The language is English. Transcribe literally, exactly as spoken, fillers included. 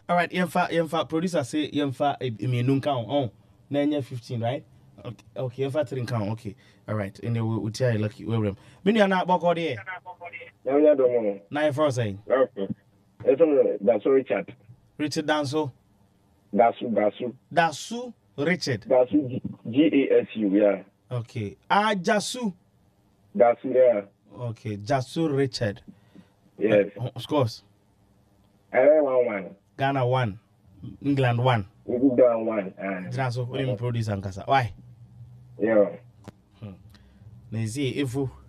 All right, yemfa yemfa producer say yemfa imienu count on nine fifteen, right? Okay, okay, yemfa three count. Okay, all right. And we we tell you lucky we room. Mini ana boko there. Yeah, yeah, don't know. Na for saying. Okay. It's on that's Richard. Richard Danso. Dasu, Dasu. Dasu Richard. Dasu G A S U, yeah. Okay. Ah Jasu. Dasu, yeah. Okay, Jasu Richard. Yes. Uh, scores. I one one. Ghana one. England one. We did down one. Uh, Danso, what do you produce and kasa? Why? yeah. Hmm. Na see if